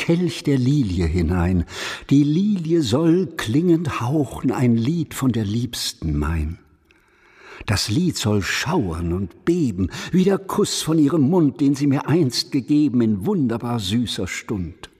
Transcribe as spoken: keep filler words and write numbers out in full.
Kelch der Lilie hinein. Die Lilie soll klingend hauchen ein Lied von der Liebsten mein. Das Lied soll schauern und beben, wie der Kuss von ihrem Mund, den sie mir einst gegeben in wunderbar süßer Stund.